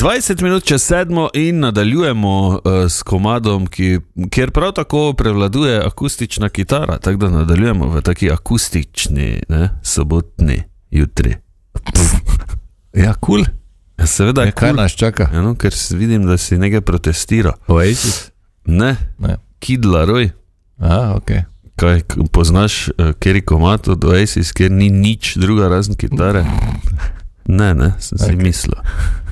20 minut čez 7 in nadaljujemo s komadom, kjer prav tako prevladuje akustična kitara, tako da nadaljujemo v taki akustični, sobotni jutri. Ja, cool. Ja, seveda je kaj nas čaka? Ja, no, ker vidim, da si nekaj protestiral. Oasis? Ne. Kid Laroi. Okay. Kaj, poznaš kjeri komad od Oasis, kjer ni nič druga razen kitare? Ne, sem si mislil.